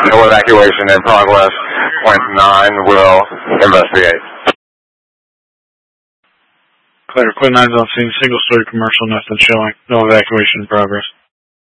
No evacuation in progress. Point 9 will investigate. Clear. Quit 9's on scene. Single-story commercial. Nothing showing. No evacuation in progress.